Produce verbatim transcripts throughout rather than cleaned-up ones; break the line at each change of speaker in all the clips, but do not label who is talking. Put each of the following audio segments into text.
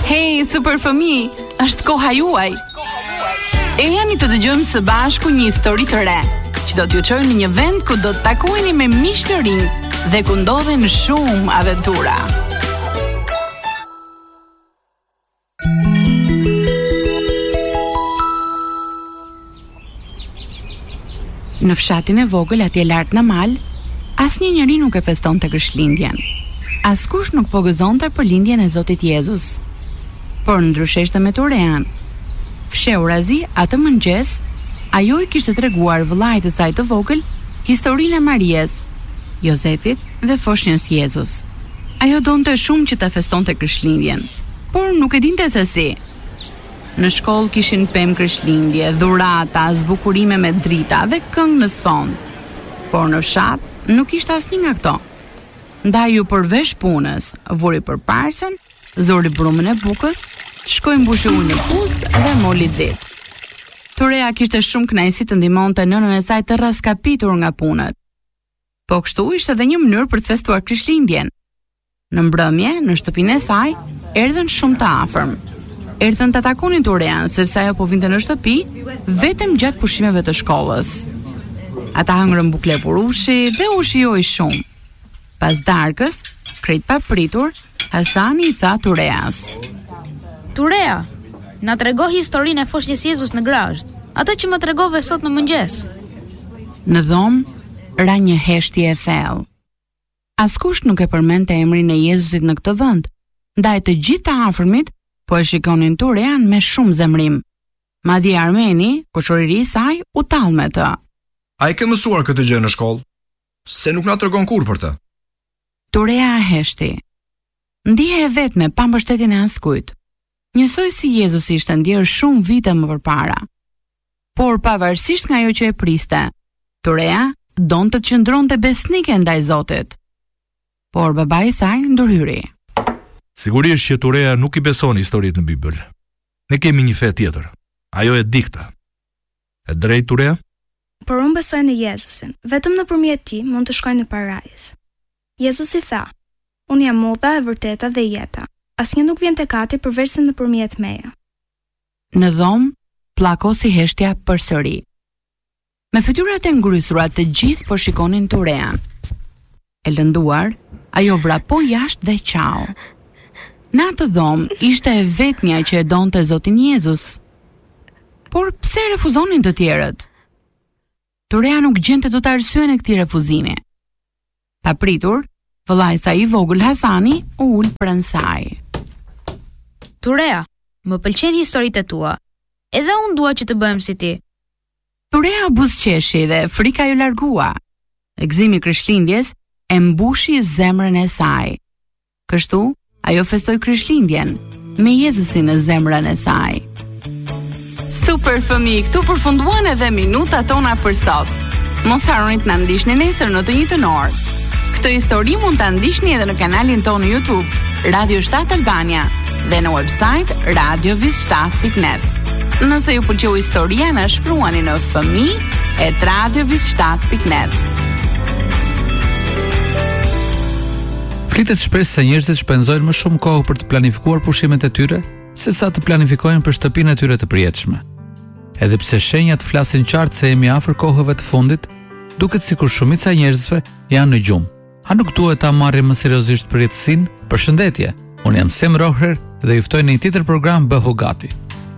Hey, super fëmijë, është koha juaj. E jani të dëgjojmë së bashku një histori të re, që do t'ju çojë në një vend ku do të takoheni me miq të rinj dhe ku ndodhen shumë aventura. Në fshatin e vogël atje lart në mal, asnjë njeri nuk e festonte Krishtlindjen. Askush nuk po gëzonte për lindjen e Zotit Jezus. Por ndrysheshte me Turean. Fshehurazi atë mëngjes, ajo i kishte treguar vëllait të saj të vogël historinë e Marijes, Jozefit dhe foshnjës Jezus. Ajo donte shumë që ta festonte Krishtlindjen, por nuk e dinte se si. Në shkollë kishin pemë Krishtlindje, dhurata, zbukurime me drita dhe këngë në sfond. Por në fshat nuk ishte asnjë nga këto. Ndaj u përvesh punës, vuri për parsën, zori brumën e bukës, shkoi mbushi ujë në pus dhe moli dhit. Turea kishte shumë kënaqësi të ndihmonte nënën e saj të raskapitur nga punët. Po kështu ishte edhe një mënyrë për të festuar Krishtlindjen. Në mbrëmje, në shtëpinë e saj, erdhën shumë të afërm. Erdhën të takonin Turean sepse ajo po vinte në shtëpi vetëm gjatë pushimeve të shkollës. Ata hëngrën bukle purushi dhe u shijoi shumë. Pas darkës, krejt pa pritur, Hasani i tha Tureas:
Turea, na trego historinë e foshnjës Jezus në grasht, atë që më tregove sot në mëngjes.
Në dhomë ra një heshtje e thellë. Askush nuk e përmendte emrin e Jezusit në këtë vend, ndaj të gjithë të afërmit po e shikonin Turean me shumë zemrim. Madje Armeni, kushoriri i saj, u tall me të.
A i ke mësuar këtë gjë në shkollë? Se nuk na tregon kur për të.
Turea heshti. Ndihe e vetme pa mbështetjen e askujt. Njësoj si Jezusi ishte ndjerë shumë vite më përpara. Por pavarësisht nga ajo që e priste, Turea donte të qëndronte besnike ndaj Zotit. Por babai i saj ndërhyri.
Sigurisht që Turea nuk i beson historitë në Bibël. Ne kemi një fe tjetër. Ajo e dikta. E drejt, Turea?
Por unë besoj në Jezusin. Vetëm nëpërmjet tij mund të shkoj në parajs. Jezusi tha: Unë jam udha e vërteta dhe jeta. Asnjë nuk vjen tek Ati përveç se nëpërmjet meje.
Në dhomë pllakosi heshtja përsëri. Me fytyrat e ngrysura të gjithë po shikonin Turean. E lënduar, ajo vrapo jashtë dhe qau. Në atë dhomë ishte e vetmja që e donte Zotin Jezus. Por pse refuzonin të tjerët? Turea nuk gjente dot arsyen e këtij refuzimi. Pa pritur, vëllai i saj i vogël Hasani u ul pranë saj.
Turea, më pëlqejnë historitë tua. Edhe unë dua që të bëhem si ti.
Turea buzëqeshi dhe frika ju largua. Gëzimi i Krishtlindjes e mbushi zemrën e saj. Kështu, ajo festoi Krishtlindjen me Jezusin në zemrën e saj. Super fëmijë, këtu përfunduan edhe minutat tona për sot. Mos harroni të na ndiqni nesër në të njëjtën orë. Këtë histori mund ta ndiqni edhe në kanalin tonë në YouTube, Radio shtat Albania, dhe në website radio vis shtat pikë net. Nëse ju pëlqeu historia, na shkruani në fëmijë et radio vis shtat pikë net.
Flitet shpesh se njerëzit shpenzojnë më shumë kohë për të planifikuar pushimet e tyre, se sa të planifikojnë për shtëpinë e tyre të përjetshme. Edhe pse shenjat flasin qartë se jemi afër kohëve të fundit, duket sikur shumica e njerëzve janë në gjumë. A nuk duhet ta marrim më seriozisht përjetësinë? Përshëndetje. Unë jam Sem Roher dhe ju ftoj në një tjetër program Bëhu Gati.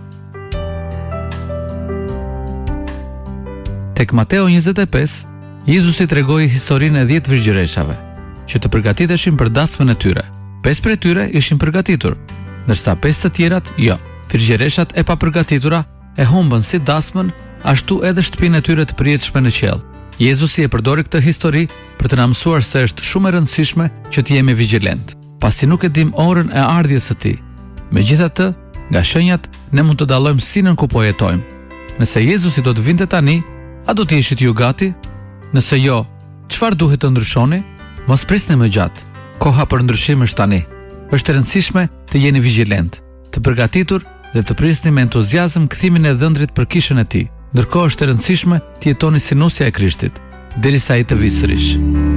Tek Mateo njëzet e pesë, Jezusi tregoi historinë e dhjetë virgjëreshave, që të përgatiteshin për dasmën e tyre. Pesë prej tyre ishin përgatitur, ndërsa pesë të tjerat jo. Virgjëreshat e papërgatitura e humbën si dasmën, ashtu edhe shtëpinë e tyre të përjetshme në qiell. Jezusi e përdori këtë histori për të na mësuar se është shumë e rëndësishme që të jemi vigjilent, pasi nuk e dim orën e ardhjes së Tij. Megjithatë, nga shenjat ne mund të dallojmë sinën ku po jetojmë. Nëse Jezusi do të vinte tani, a do të ishit ju gati? Nëse jo, çfarë duhet të ndryshoni? Mos prisni më gjatë. Koha për ndryshim është tani. Është e rëndësishme të jeni vigjilent, të përgatitur dhe të prisni me entuziazëm kthimin e dhëndrit për kishën e Tij. Ndërkohë është e rëndësishme të jetoni si nusja e Krishtit, derisa ai të vijë sërish.